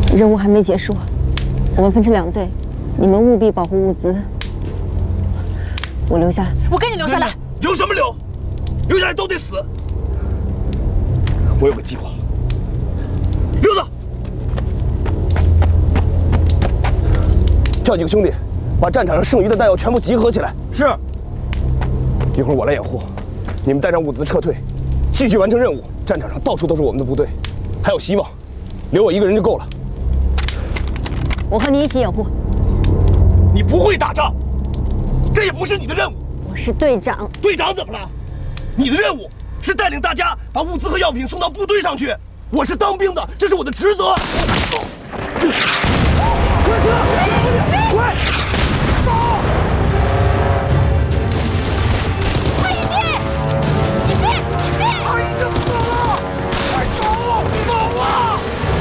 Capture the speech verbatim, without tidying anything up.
任务还没结束，我们分成两队，你们务必保护物资。我留下来。 我跟你留下来。 留什么留？留下来都得死。我有个计划。溜子，叫几个兄弟，把战场上剩余的弹药全部集合起来。是。一会儿我来掩护，你们带上物资撤退，继续完成任务。战场上到处都是我们的部队，还有希望。留我一个人就够了。 我和你一起掩护。 你不会打仗，这也不是你的任务。 我是队长。 队长怎么了？你的任务是带领大家把物资和药品送到部队上去。我是当兵的，这是我的职责。快撤！快！